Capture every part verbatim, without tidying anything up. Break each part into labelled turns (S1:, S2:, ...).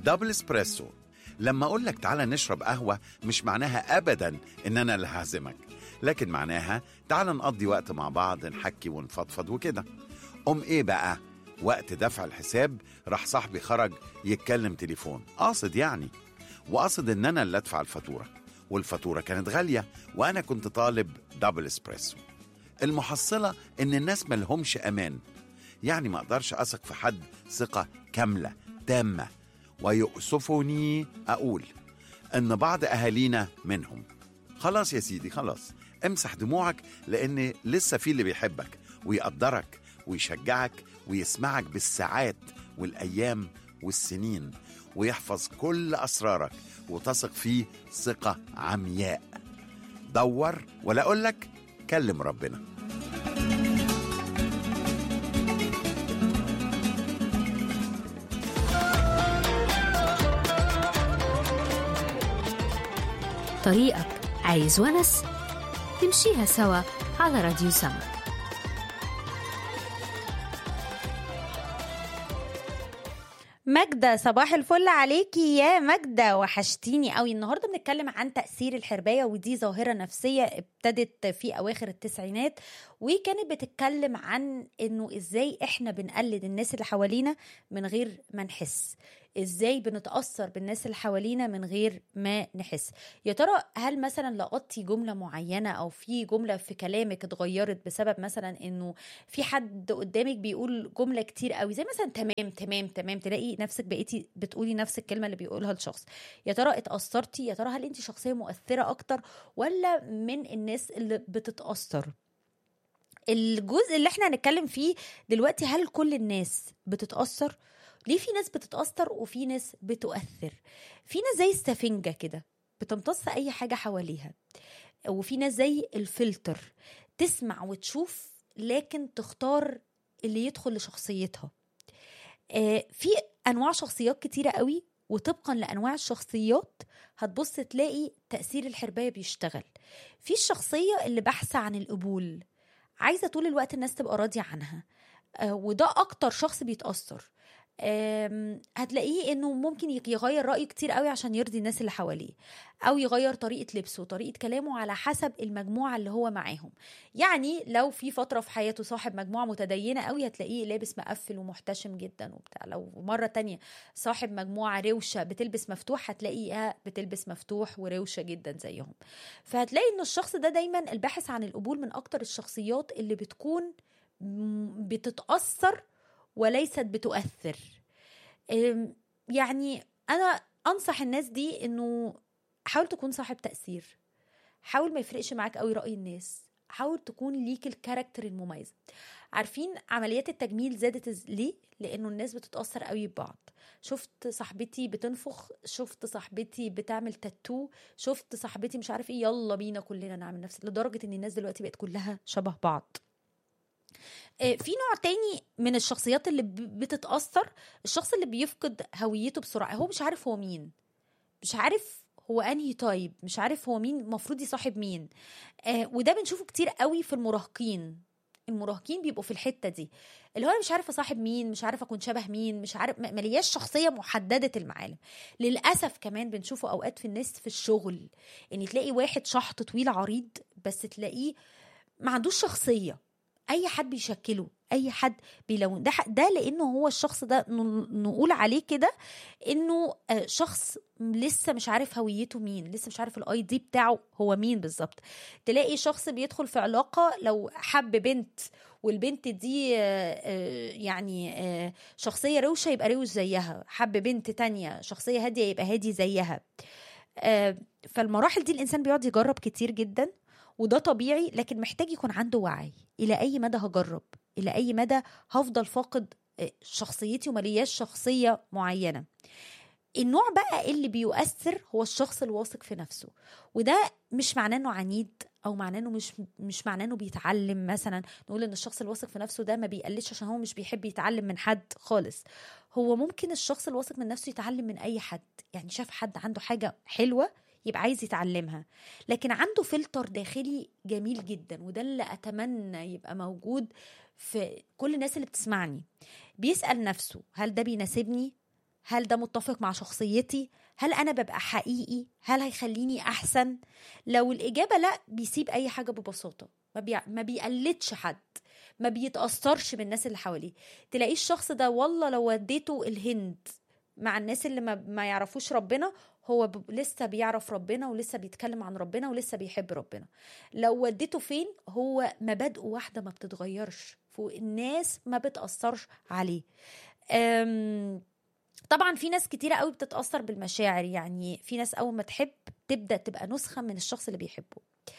S1: دبل اسبريسو. لما أقول لك تعالى نشرب قهوة مش معناها أبداً إن أنا اللي هعزمك، لكن معناها تعالى نقضي وقت مع بعض، نحكي ونفضفض وكده. أم إيه بقى؟ وقت دفع الحساب راح صاحبي خرج يتكلم تليفون، قاصد يعني، وقاصد إن أنا اللي أدفع الفاتورة، والفاتورة كانت غالية وأنا كنت طالب دبل اسبريسو. المحصلة إن الناس ملهمش أمان، يعني ما أقدرش أثق في حد ثقة كاملة تامة. ويؤسفني أقول إن بعض أهالينا منهم. خلاص يا سيدي، خلاص امسح دموعك، لأن لسه في اللي بيحبك ويقدرك ويشجعك ويسمعك بالساعات والأيام والسنين، ويحفظ كل أسرارك وتثق فيه ثقة عمياء. دور، ولا أقولك كلم ربنا.
S2: طريقك عايز ونس؟ نمشيها سوا على راديو سما.
S3: ماجدة، صباح الفل عليكي يا ماجدة، وحشتيني قوي. النهاردة بنتكلم عن تأثير الحرباية، ودي ظاهرة نفسية ابتدت في أواخر التسعينات، وكانت بتتكلم عن إنه إزاي إحنا بنقلد الناس اللي حوالينا من غير ما نحس، إزاي بنتأثر بالناس اللي حوالينا من غير ما نحس. يا ترى هل مثلا لقطتي جملة معينة أو في جملة في كلامك اتغيرت بسبب مثلا إنه في حد قدامك بيقول جملة كتير قوي زي مثلا تمام تمام تمام، تلاقي نفسك بقيتي بتقولي نفس الكلمة اللي بيقولها الشخص. يا ترى اتأثرتي؟ يا ترى هل انت شخصية مؤثرة أكتر ولا من الناس اللي بتتأثر؟ الجزء اللي احنا هنتكلم فيه دلوقتي، هل كل الناس بتتأثر؟ ليه في ناس بتتأثر وفي ناس بتؤثر؟ في ناس زي السفنجة كده بتمتص أي حاجة حواليها، وفي ناس زي الفلتر تسمع وتشوف لكن تختار اللي يدخل لشخصيتها. آه في أنواع شخصيات كتيرة قوي، وطبقا لأنواع الشخصيات هتبص تلاقي تأثير الحرباية بيشتغل. في الشخصية اللي بحثة عن القبول، عايزة طول الوقت الناس تبقى راضية عنها، آه وده أكتر شخص بيتأثر. هتلاقيه انه ممكن يغير رأيه كتير قوي عشان يرضي الناس اللي حواليه، او يغير طريقة لبسه وطريقة كلامه على حسب المجموعة اللي هو معاهم. يعني لو في فترة في حياته صاحب مجموعة متدينة قوي، هتلاقيه لابس مقفل ومحتشم جدا وبتاع. لو مرة تانية صاحب مجموعة روشة بتلبس مفتوح، هتلاقيها بتلبس مفتوح وروشة جدا زيهم. فهتلاقي انه الشخص ده دايما الباحث عن القبول من اكتر الشخصيات اللي بتكون بتتأثر وليست بتؤثر. يعني أنا أنصح الناس دي إنه حاول تكون صاحب تأثير، حاول ما يفرقش معاك قوي رأي الناس، حاول تكون ليك الكاركتر المميز. عارفين عمليات التجميل زادت ليه؟ لأنه الناس بتتأثر قوي ببعض. شفت صاحبتي بتنفخ، شفت صاحبتي بتعمل تاتو، شفت صاحبتي مش عارف ايه، يلا بينا كلنا نعمل نفس، لدرجة ان الناس دلوقتي بقت كلها شبه بعض. في نوع تاني من الشخصيات اللي بتتأثر، الشخص اللي بيفقد هويته بسرعة. هو مش عارف هو مين، مش عارف هو انهي طيب، مش عارف هو مين مفروض يصاحب مين. آه وده بنشوفه كتير قوي في المراهقين. المراهقين بيبقوا في الحتة دي، اللي هو أنا مش عارف أصاحب مين، مش عارف أكون شبه مين، مش عارف، ملياش شخصية محددة المعالم. للأسف كمان بنشوفه أوقات في الناس في الشغل، إن تلاقي واحد شحط طويل عريض بس تلاقيه ما عندوش شخصية، اي حد بيشكله، اي حد بيلون ده ده لانه هو الشخص ده نقول عليه كده انه شخص لسه مش عارف هويته مين، لسه مش عارف الاي دي بتاعه هو مين بالظبط. تلاقي شخص بيدخل في علاقة، لو حب بنت والبنت دي يعني شخصية روشة يبقى روش زيها، حب بنت تانية شخصية هادية يبقى هادي زيها. فالمراحل دي الانسان بيقعد يجرب كتير جدا، وده طبيعي، لكن محتاج يكون عنده وعي. إلى أي مدى هجرب؟ إلى أي مدى هفضل فاقد شخصيتي وملياش شخصية معينة؟ النوع بقى اللي بيؤثر هو الشخص الواثق في نفسه، وده مش معناه انه عنيد او معناه انه مش مش معناه انه بيتعلم. مثلا نقول ان الشخص الواثق في نفسه ده ما بيقلش عشان هو مش بيحب يتعلم من حد خالص. هو ممكن الشخص الواثق من نفسه يتعلم من اي حد، يعني شاف حد عنده حاجة حلوة يبقى عايز يتعلمها، لكن عنده فلتر داخلي جميل جدا. وده اللي أتمنى يبقى موجود في كل الناس اللي بتسمعني. بيسأل نفسه هل ده بيناسبني هل ده متفق مع شخصيتي؟ هل أنا ببقى حقيقي؟ هل هيخليني أحسن؟ لو الإجابة لا، بيسيب أي حاجة ببساطة، ما, بي... ما بيقلدش حد، ما بيتأثرش بالناس اللي حواليه. تلاقيه الشخص ده والله لو وديته الهند مع الناس اللي ما, ما يعرفوش ربنا، هو ب... لسه بيعرف ربنا ولسه بيتكلم عن ربنا ولسه بيحب ربنا. لو وديته فين، هو مبادئه واحدة ما بتتغيرش، الناس ما بتأثرش عليه. أم... طبعا في ناس كتيرة قوي بتتأثر بالمشاعر، يعني في ناس أول ما تحب تبدأ تبقى نسخة من الشخص اللي بيحبه.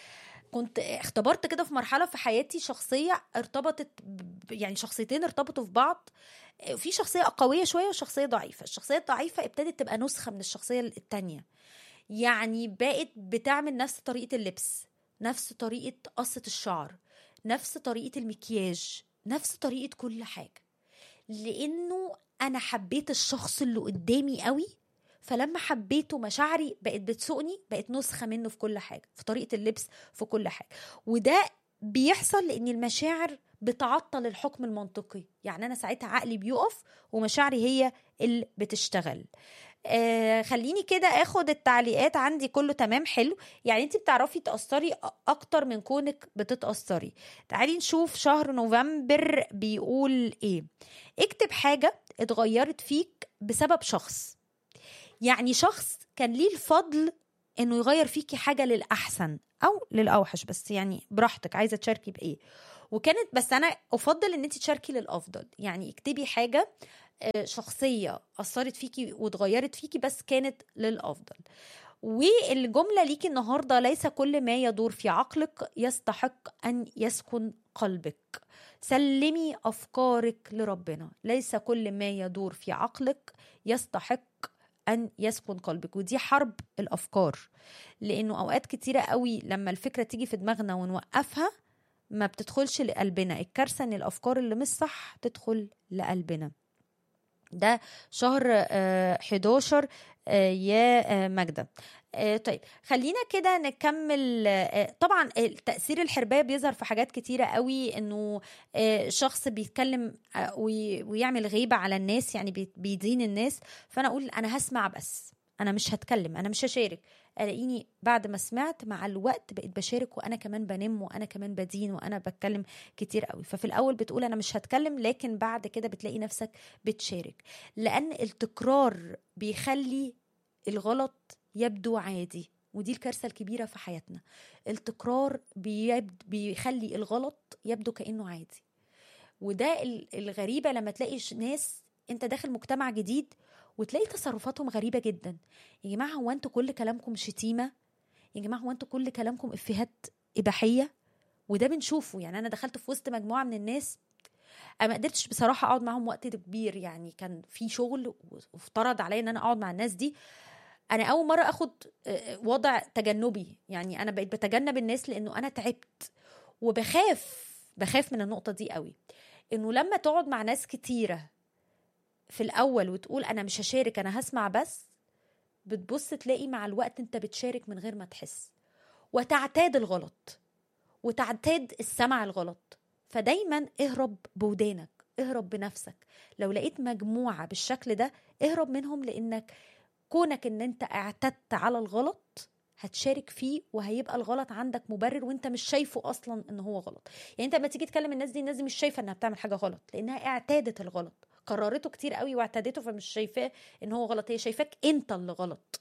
S3: كنت اختبرت كده في مرحلة في حياتي شخصية ارتبطت ب... يعني شخصيتين ارتبطوا في بعض، في شخصية قوية شوية وشخصية ضعيفة. الشخصية الضعيفة ابتدت تبقى نسخة من الشخصية التانية، يعني بقت بتعمل نفس طريقة اللبس، نفس طريقة قصة الشعر، نفس طريقة المكياج، نفس طريقة كل حاجة، لأنه أنا حبيت الشخص اللي قدامي قوي. فلما حبيته مشاعري بقت بتسوقني، بقت نسخة منه في كل حاجة، في طريقة اللبس، في كل حاجة. وده بيحصل لأن المشاعر بتعطل الحكم المنطقي، يعني أنا ساعتها عقلي بيقف ومشاعري هي اللي بتشتغل. آه خليني كده اخد التعليقات عندي. كله تمام، حلو. يعني انت بتعرفي تأثري اكتر من كونك بتتأثري. تعالي نشوف شهر نوفمبر بيقول ايه. اكتب حاجة اتغيرت فيك بسبب شخص، يعني شخص كان ليه الفضل انه يغير فيكي حاجة للأحسن او للأوحش، بس يعني براحتك عايزة تشاركي بإيه. وكانت بس انا افضل ان انت تشاركي للأفضل، يعني اكتبي حاجة شخصية أثرت فيكي وتغيرت فيكي بس كانت للأفضل. والجملة ليكي النهاردة: ليس كل ما يدور في عقلك يستحق أن يسكن قلبك. سلمي أفكارك لربنا. ليس كل ما يدور في عقلك يستحق أن يسكن قلبك. ودي حرب الأفكار، لأنه أوقات كتيرة قوي لما الفكرة تيجي في دماغنا ونوقفها ما بتدخلش لقلبنا. الكارثة أن الأفكار اللي مش صح تدخل لقلبنا. ده شهر حداشر يا ماجدة. طيب خلينا كده نكمل. طبعا التأثير الحرباية بيظهر في حاجات كتيرة قوي، انه شخص بيتكلم ويعمل غيبة على الناس، يعني بيدين الناس. فانا اقول انا هسمع بس، انا مش هتكلم، انا مش هشارك. الاقيني بعد ما سمعت مع الوقت بقيت بشارك، وانا كمان بنم، وانا كمان بدين، وانا بتكلم كتير قوي. ففي الاول بتقول انا مش هتكلم، لكن بعد كده بتلاقي نفسك بتشارك، لان التكرار بيخلي الغلط يبدو عادي. ودي الكارثة الكبيرة في حياتنا. التكرار بيبد بيخلي الغلط يبدو كأنه عادي. وده الغريبة لما تلاقي ناس انت داخل مجتمع جديد وتلاقي تصرفاتهم غريبة جدا. يا جماعة هو انتوا كل كلامكم شتيمة؟ يا جماعة هو انتوا كل كلامكم افيهات إباحية؟ وده بنشوفه. يعني انا دخلت في وسط مجموعة من الناس، انا ما قدرتش بصراحة اقعد معهم وقت كبير، يعني كان في شغل وافترض عليا ان انا اقعد مع الناس دي. انا اول مرة اخد وضع تجنبي، يعني انا بقيت بتجنب الناس لانه انا تعبت. وبخاف بخاف من النقطة دي قوي، انه لما تقعد مع ناس كتيرة في الأول وتقول أنا مش هشارك أنا هسمع بس، بتبص تلاقي مع الوقت أنت بتشارك من غير ما تحس، وتعتاد الغلط وتعتاد السمع الغلط. فدايما اهرب بودانك، اهرب بنفسك. لو لقيت مجموعة بالشكل ده اهرب منهم، لأنك كونك أن أنت اعتدت على الغلط هتشارك فيه، وهيبقى الغلط عندك مبرر وانت مش شايفه اصلا ان هو غلط. يعني انت لما تيجي تكلم الناس دي، الناس دي مش شايفه انها بتعمل حاجه غلط، لانها اعتادت الغلط، قررته كتير قوي واعتادته، فمش شايفاه ان هو غلط، هي شايفاك انت اللي غلط.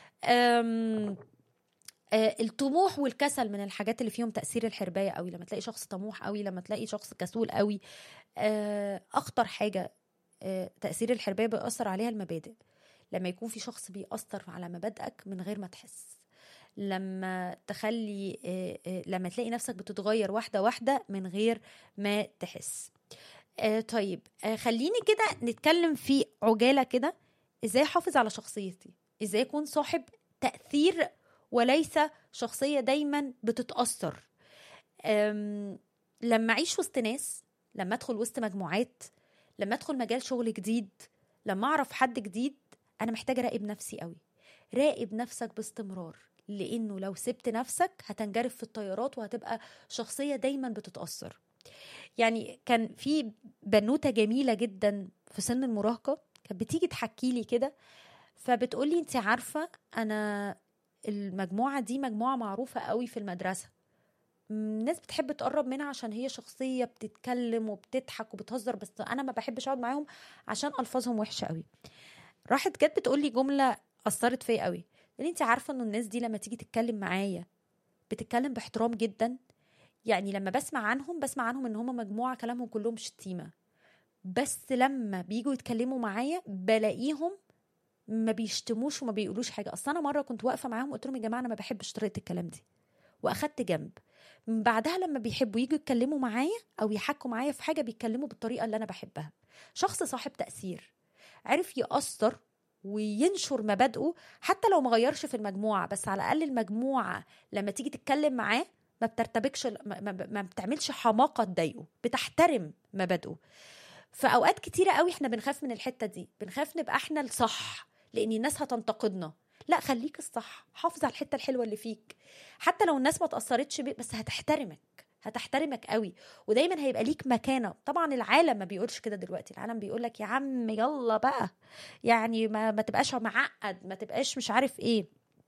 S3: أم آه الطموح والكسل من الحاجات اللي فيهم تأثير الحرباية قوي. لما تلاقي شخص طموح قوي، لما تلاقي شخص كسول قوي، آه اخطر حاجة آه تأثير الحرباية بيأثر عليها المبادئ. لما يكون في شخص بيأثر على مبادئك من غير ما تحس، لما تخلي آه آه لما تلاقي نفسك بتتغير واحدة واحدة من غير ما تحس. آه طيب آه خليني كده نتكلم في عجالة كده، ازاي احافظ على شخصيتي، ازاي اكون صاحب تأثير وليس شخصية دايما بتتأثر. لما أعيش وسط ناس، لما أدخل وسط مجموعات، لما أدخل مجال شغل جديد، لما أعرف حد جديد، أنا محتاجة أراقب نفسي قوي. راقب نفسك باستمرار، لأنه لو سبت نفسك هتنجرف في الطيارات وهتبقى شخصية دايما بتتأثر. يعني كان في بنوتة جميلة جدا في سن المراهقة، كانت بتيجي تحكي لي كده، فبتقولي انت عارفة أنا المجموعة دي مجموعة معروفة قوي في المدرسة، الناس بتحب تقرب منها عشان هي شخصية بتتكلم وبتضحك وبتهزر، بس أنا ما بحبش أقعد معاهم عشان ألفاظهم وحشة قوي. راحت جت بتقولي جملة أثرت فيا قوي، اللي انت عارفة انه الناس دي لما تيجي تتكلم معايا بتتكلم باحترام جدا، يعني لما بسمع عنهم بسمع عنهم ان هم مجموعة كلامهم كلهم شتيمة، بس لما بيجوا يتكلموا معايا بلاقيهم ما بيشتموش وما بيقولوش حاجة. أصلا أنا مرة كنت واقفة معاهم قلت لهم يا جماعة أنا ما بحبش طريقة الكلام دي، وأخدت جنب. من بعدها لما بيحبوا يجوا يتكلموا معايا أو يحكوا معايا في حاجة بيتكلموا بالطريقة اللي أنا بحبها. شخص صاحب تأثير، عرف يأثر وينشر مبادئه حتى لو ما غيرش في المجموعة، بس على الأقل المجموعة لما تيجي تتكلم معاه ما بترتبكش، ما, ما, ما بتعملش حماقة تضايقه، بتحترم مبادئه. فأوقات كتيرة قوي احنا بنخاف من الحتة دي، بنخاف نبقى احنا الصح لأن الناس هتنتقدنا. لا، خليك الصح، حافظ على الحتة الحلوة اللي فيك حتى لو الناس ما تأثرتش بيك، بس هتحترمك هتحترمك قوي، ودايما هيبقى ليك مكانة. طبعا العالم ما بيقولش كده دلوقتي، العالم بيقولك يا عم يلا بقى، يعني ما, ما تبقاش معقد، ما تبقاش مش عارف ايه.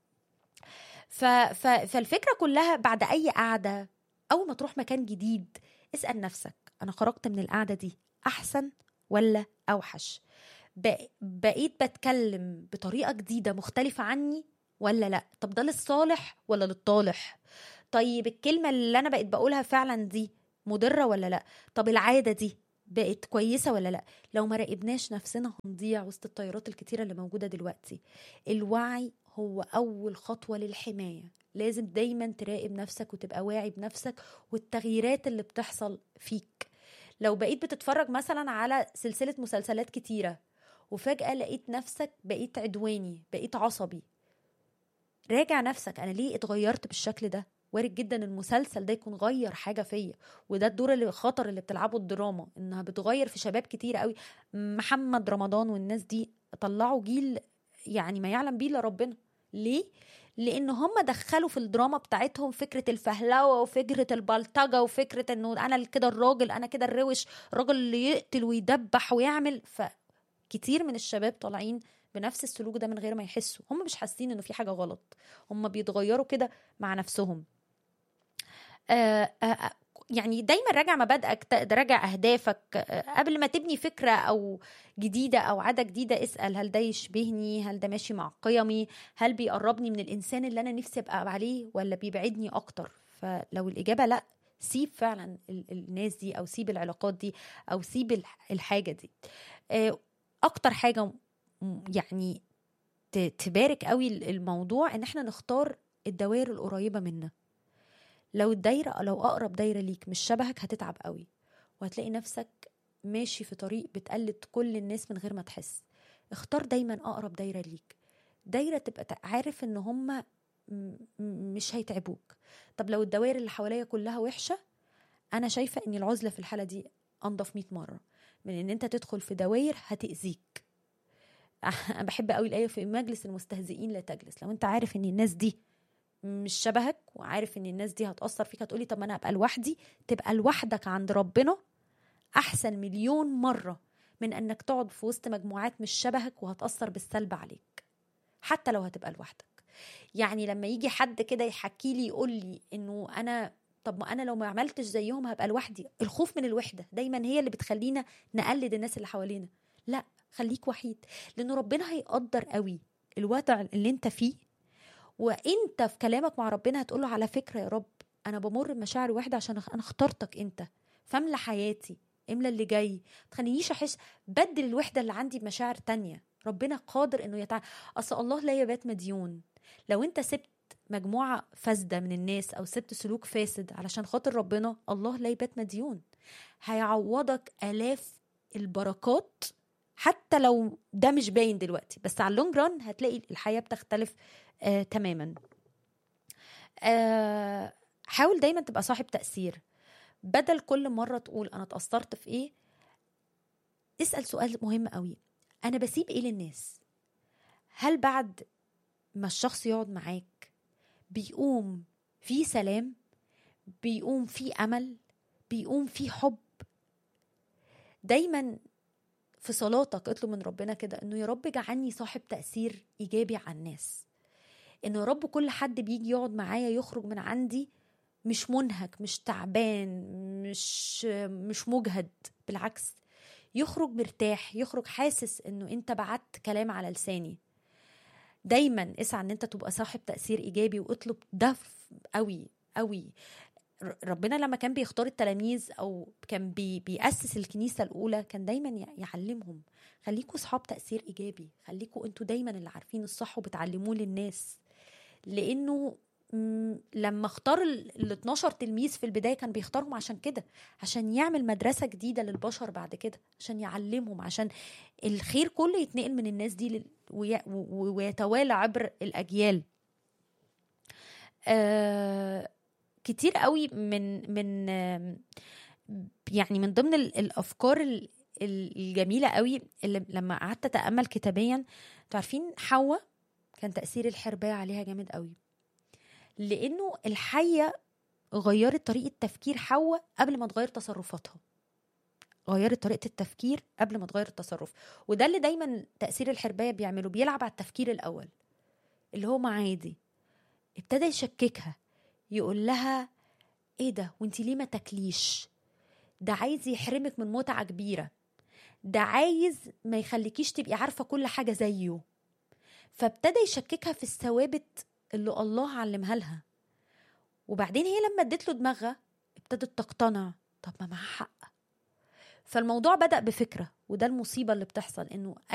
S3: ف ف فالفكرة كلها بعد أي قعدة أول ما تروح مكان جديد اسأل نفسك أنا خرجت من القعدة دي أحسن ولا أوحش؟ بقيت بتكلم بطريقة جديدة مختلفة عني ولا لا؟ طب ده للصالح ولا للطالح؟ طيب الكلمة اللي أنا بقيت بقولها فعلا دي مضرة ولا لا؟ طب العادة دي بقت كويسة ولا لا؟ لو ما راقبناش نفسنا هنضيع وسط التيارات الكتيرة اللي موجودة دلوقتي. الوعي هو أول خطوة للحماية، لازم دايما تراقب نفسك وتبقى واعي بنفسك والتغييرات اللي بتحصل فيك. لو بقيت بتتفرج مثلا على سلسلة مسلسلات كتيرة وفجأة لقيت نفسك بقيت عدواني، بقيت عصبي، راجع نفسك أنا ليه اتغيرت بالشكل ده؟ وارد جدا المسلسل ده يكون غير حاجة فيا، وده الدور اللي خطر اللي بتلعبه الدراما، انها بتغير في شباب كتير قوي. محمد رمضان والناس دي طلعوا جيل يعني ما يعلم بيه الا ربنا. ليه؟ لان هم دخلوا في الدراما بتاعتهم فكرة الفهلوة وفكرة البلطجة وفكرة انه انا كده الراجل، انا كده الروش، الراجل اللي يقتل ويدبح ويعمل. فكتير من الشباب طالعين بنفس السلوك ده من غير ما يحسوا، هم مش حاسين انه في حاجة غلط، هم بيتغيروا كده مع نفسهم. آآ آآ يعني دايما راجع مبادئك، راجع أهدافك قبل ما تبني فكرة أو جديدة أو عادة جديدة. اسأل هل ده يشبهني، هل ده ماشي مع قيمي، هل بيقربني من الإنسان اللي أنا نفسي أبقى عليه ولا بيبعدني أكتر. فلو الإجابة لأ، سيب فعلا الناس دي أو سيب العلاقات دي أو سيب الحاجة دي. أكتر حاجة يعني تبارك قوي الموضوع إن احنا نختار الدوائر القريبة منا. لو الدايرة لو أقرب دايرة ليك مش شبهك هتتعب قوي، وهتلاقي نفسك ماشي في طريق بتقلد كل الناس من غير ما تحس. اختار دايما أقرب دايرة ليك، دايرة تبقى عارف إن هم مش هيتعبوك. طب لو الدوائر اللي حواليا كلها وحشة، أنا شايفة إن العزلة في الحالة دي أنضف مئة مرة من إن أنت تدخل في دوائر هتأذيك. أنا بحب قوي الآية في مجلس المستهزئين لا تجلس. لو أنت عارف إن الناس دي مش شبهك وعارف ان الناس دي هتأثر فيك، هتقولي طب انا ابقى لوحدي. تبقى لوحدك عند ربنا احسن مليون مرة من انك تقعد في وسط مجموعات مش شبهك وهتأثر بالسلب عليك حتى لو هتبقى لوحدك. يعني لما يجي حد كده يحكي لي يقول لي انه انا طب ما انا لو ما عملتش زيهم هبقى لوحدي، الخوف من الوحدة دايما هي اللي بتخلينا نقلد الناس اللي حوالينا. لا، خليك وحيد، لانه ربنا هيقدر قوي الوضع اللي انت فيه، وانت في كلامك مع ربنا هتقوله على فكرة يا رب انا بمر بمشاعر واحدة عشان انا اخترتك انت، فاملى حياتي، املى اللي جاي، تخلينيش احس، بدل الوحدة اللي عندي بمشاعر تانية. ربنا قادر انه يتعامل. اصل الله لا يبات مديون. لو انت سبت مجموعة فاسدة من الناس او سبت سلوك فاسد علشان خاطر ربنا، الله لا يبات مديون، هيعوضك الاف البركات حتى لو ده مش باين دلوقتي، بس على اللونج ران هتلاقي الحياة بتختلف آه، تماما. آه، حاول دايما تبقى صاحب تأثير. بدل كل مرة تقول أنا تأثرت في إيه، اسأل سؤال مهم قوي، أنا بسيب إيه للناس؟ هل بعد ما الشخص يقعد معاك بيقوم في سلام، بيقوم في أمل، بيقوم في حب؟ دايما في صلاتك اطلب من ربنا كده انه يا رب اجعلني صاحب تأثير ايجابي على الناس، انه يا رب كل حد بيجي يقعد معايا يخرج من عندي مش منهك، مش تعبان، مش مش مجهد، بالعكس يخرج مرتاح، يخرج حاسس انه انت بعت كلام على لساني. دايما اسعى ان انت تبقى صاحب تأثير ايجابي، واطلب ده قوي قوي. ربنا لما كان بيختار التلاميذ او كان بي بيأسس الكنيسة الاولى كان دايما يعلمهم خليكوا صحاب تأثير ايجابي، خليكوا انتوا دايما اللي عارفين الصح وبتعلموه للناس. لانه لما اختار ال اتناشر تلميذ في البداية كان بيختارهم عشان كده، عشان يعمل مدرسة جديدة للبشر بعد كده، عشان يعلمهم، عشان الخير كله يتنقل من الناس دي ويتوالى عبر الأجيال. آه كتير قوي من من يعني من ضمن الأفكار الجميلة قوي اللي لما قعدت أتأمل كتابيا، تعرفين حواء كان تأثير الحرباية عليها جامد قوي، لأنه الحية غيرت طريقة تفكير حواء قبل ما تغير تصرفاتها، غيرت طريقة التفكير قبل ما تغير التصرف. وده اللي دايما تأثير الحرباية بيعمله، بيلعب على التفكير الأول اللي هو عادي. ابتدى يشككها، يقول لها ايه ده وانتي ليه ما تاكليش؟ ده عايز يحرمك من متعة كبيرة، ده عايز ما يخليكيش تبقي عارفة كل حاجة زيه. فابتدى يشككها في الثوابت اللي الله علمها لها. وبعدين هي لما ادت له دماغها ابتدت تقتنع، طب ما معها حق. فالموضوع بدأ بفكرة، وده المصيبة اللي بتحصل، انه